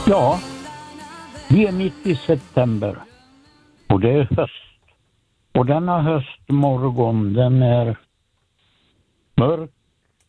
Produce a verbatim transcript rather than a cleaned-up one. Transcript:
Ja, vi är mitt i september och det är höst. Och denna höstmorgon, den är mörk